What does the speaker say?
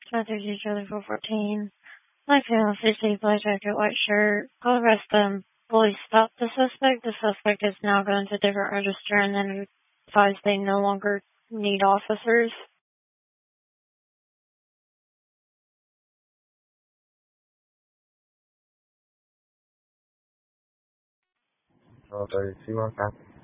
5:30 Charlie 414. My fiance, Steve, black jacket, white shirt. Call arrest them. Police stopped the suspect. The suspect is now going to a different register and then advised they no longer need officers. Rồi, tôi xin lỗi